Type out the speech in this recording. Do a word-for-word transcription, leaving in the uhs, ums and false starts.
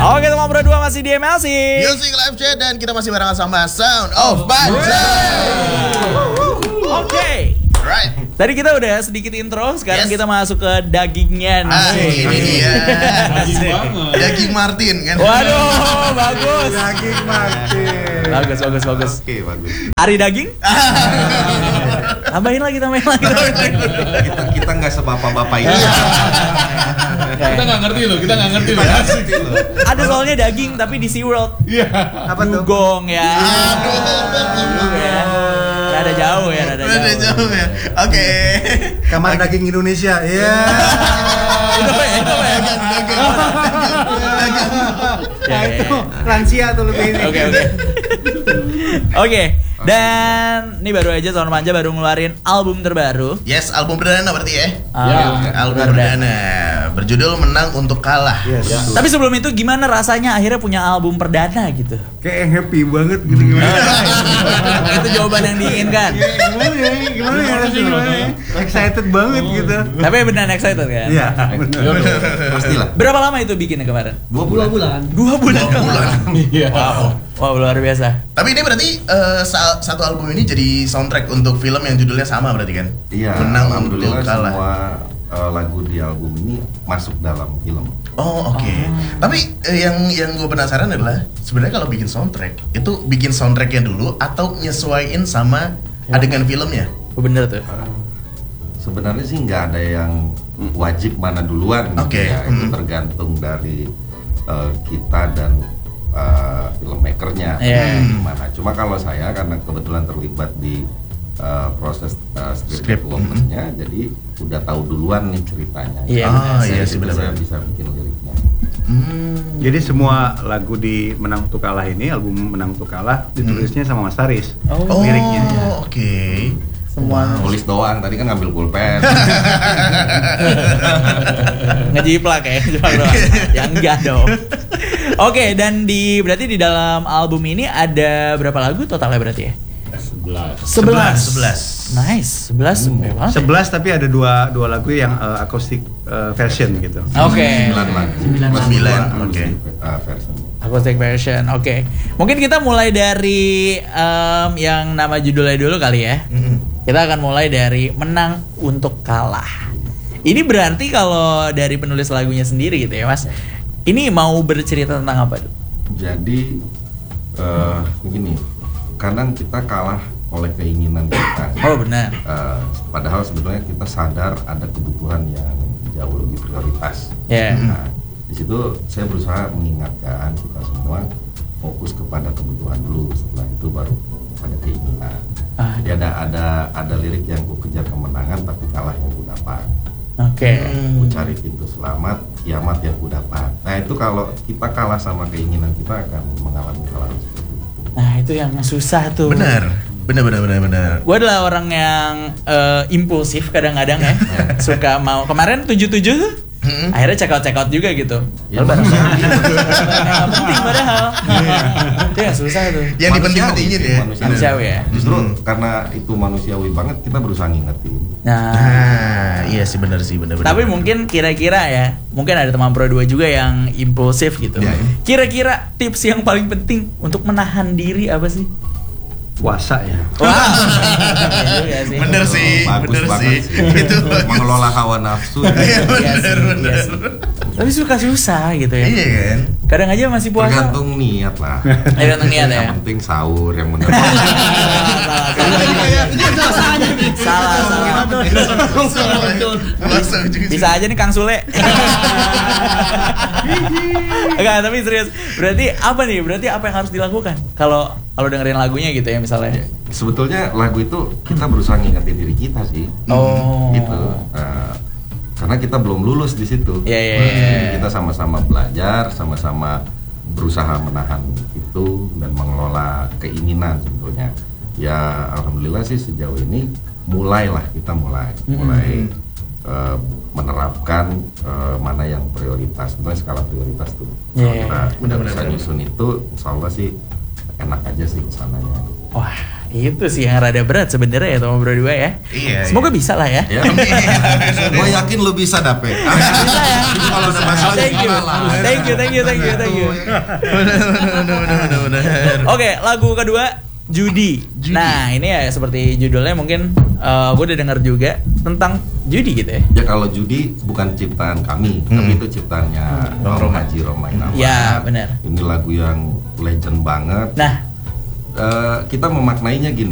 Oke, teman berdua masih di M L C Music Live Chat dan kita masih bareng sama Sound of Banjar. Oke. Right. Tadi kita udah sedikit intro, sekarang Yes. kita masuk ke dagingnya nih. Ah, ini dia. Daging banget. Daging Martin kan. Waduh, bagus. Daging Martin. Bagus, bagus, bagus. Oke, bagus. Ari daging? Tambahin lagi, tambahin lagi. tambahin lagi. Kita kita nggak sebapak-bapak ini. Kita nggak ngerti loh, kita nggak ngerti loh. Ada soalnya daging tapi di SeaWorld. Iya. Apa tuh? Dugong ya. Aduh ya. Rada jauh ya, rada jauh. Udah jauh ya. Oke. Kamar daging Indonesia. Iya. Itu apa ya? Itu apa ya? Ya itu lansia tuh lebih ini. Oke, oke. Oke, dan ini baru aja Sound Manja baru ngeluarin album terbaru. Yes, album perdana berarti ya. Album Album perdana. perdana berjudul Menang Untuk Kalah. Yes. Tapi sebelum itu gimana rasanya akhirnya punya album perdana gitu? Kayak yang happy banget gitu gimana? Itu jawaban yang diinginkan. Gimana ya? Gimana ya? Gimana ya? Excited banget gitu. Tapi beneran excited kan? Iya, benar. Pastilah. Berapa lama itu bikinnya kemarin? Dua bulan. Dua bulan. Dua bulan. Iya. Wow, wow luar biasa. Tapi ini berarti eh, sa- satu album ini jadi soundtrack untuk film yang judulnya sama berarti kan? Iya, Menang Untuk alhamdulillah Kalah. semua uh, lagu di album ini masuk dalam film. Oh oke. Tapi eh, yang yang gue penasaran adalah sebenarnya kalau bikin soundtrack itu bikin soundtracknya dulu atau nyesuaiin sama Ya. adegan filmnya? Oh, bener tuh. Uh, sebenarnya sih nggak ada yang wajib mana duluan, gitu Oke, ya. Itu mm. tergantung dari uh, kita dan uh, filmmakernya Iya. gimana. Cuma kalau saya karena kebetulan terlibat di uh, proses uh, script Script, developmentnya, jadi udah tahu duluan nih ceritanya. Iya, Ah, benar. iya Dari sih, situ benar-benar. saya bisa bikin liriknya. Hmm. Jadi semua lagu di Menang Untuk Kalah ini, album Menang Untuk Kalah ditulisnya sama Mas Taris. Oh, Oh liriknya. oke. Semua Nulis doang, tadi kan ngambil pulpen. ngejiplak ya, cuma doang. Ya enggak dong. Oke, dan di berarti di dalam album ini ada berapa lagu totalnya berarti ya? Sebelas. Sebelas. Sebelas. Nice, sebelas. Banyak banget ya. sebelas tapi ada dua dua lagu yang uh, acoustic uh, version gitu. Oke. Sembilan lagu. Sembilan. Sembilan, Oke. uh, versi. Acoustic version, oke. Mungkin kita mulai dari em, yang nama judulnya dulu kali ya. Mm-mm. Kita akan mulai dari Menang Untuk Kalah. Ini berarti kalau dari penulis lagunya sendiri gitu ya Mas. Ini mau bercerita tentang apa tuh? Jadi eh begini, kadang kita kalah oleh keinginan kita. Oh benar. Eh, padahal sebetulnya kita sadar ada kebutuhan yang jauh lebih prioritas. Ya. Nah, di situ saya berusaha mengingatkan kita semua fokus kepada kebutuhan dulu. Setelah itu baru pada keinginan. Ah, Jadi ada ada ada lirik yang ku kejar kemenangan tapi kalah yang ku dapat. Oke. Ku cari pintu selamat, kiamat yang ku dapat. Nah itu kalau kita kalah sama keinginan kita akan mengalami hal seperti itu. Nah itu yang susah tuh. Benar. Benar benar benar benar. Gue adalah orang yang eh, impulsif kadang-kadang ya. Suka mau. Kemarin tujuh tujuh tuh. Mm-mm. Akhirnya check out check out juga gitu. Ya, Padahal manusiawi. nggak penting padahal. Itu yang susah tuh. Yang dipenting-pentingin Manusiawi, ya. manusiawi. Manusiawi ya. Justru Hmm. karena itu manusiawi banget kita berusaha ngingetin. Nah. Nah, iya sih benar sih benar benar. Tapi mungkin kira-kira ya, mungkin ada teman Pro dua juga yang impulsif gitu. Ya. Kira-kira tips yang paling penting untuk menahan diri apa sih? Puasa ya. Wah. Iya juga sih. Bener sih, Bagus bener banget sih. Itu bagus. mengelola hawa nafsu. Iya Iya benar sih, benar. iya sih. Tapi suka susah gitu ya. Iya kan? Kadang aja masih puasa. Tergantung niat lah. Tergantung niat ya. Yang penting sahur yang benar. Salah, salah. Langsung juga. Bisa aja nih Kang Sule. Enggak, tapi serius. Berarti apa nih? Berarti apa yang harus dilakukan? Kalau kalau dengerin lagunya gitu ya misalnya. Sebetulnya lagu itu kita berusaha ngingetin diri kita sih. Oh. Gitu. Nah, karena kita belum lulus di situ. Iya, iya, iya. Jadi kita sama-sama belajar, sama-sama berusaha menahan itu dan mengelola keinginan sebetulnya. Ya alhamdulillah sih sejauh ini mulailah kita mulai Mm-hmm. mulai eh, menerapkan eh, mana yang prioritas. Sebetulnya skala prioritas tuh. Kalau Yeah. kita udah Benar-benar, bisa benar. nyusun itu, insya Allah sih enak aja sih kesananya. Wah, Itu sih yang rada berat sebenarnya ya teman berdua ya. Iya, Semoga iya. bisa lah ya. Ya. Gue yakin lu bisa dapet. Bisa ya. Kalau ada masalah Thank you. gimana lah. Thank you, thank you, thank you, thank you. Oke, lagu kedua judi. Judi. Nah, ini ya seperti judulnya mungkin uh, gue udah dengar juga tentang judi gitu ya. Ya kalau judi bukan ciptaan kami, Hmm. tapi itu ciptaannya Bang Bang Roma. Haji Roma Inawan. Ya, benar. Ini lagu yang legend banget. Nah, Eh, kita memaknainya gini.